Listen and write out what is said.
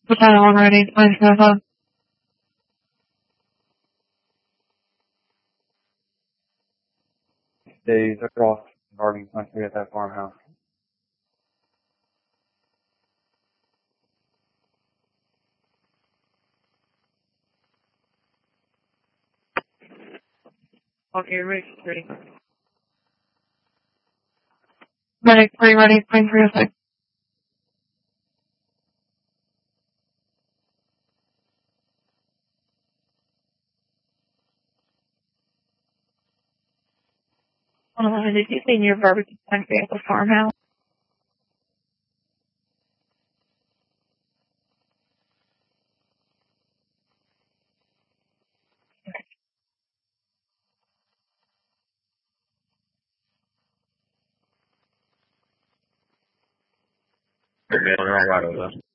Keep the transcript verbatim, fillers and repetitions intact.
Put that on ready. Thanks, Grandpa. Days across gardening country at that farmhouse. Okay, ready. Ready. Ready, ready, ready. Thanks for your sec. Oh, did you see your barbecue country at the farmhouse? Okay, all right over.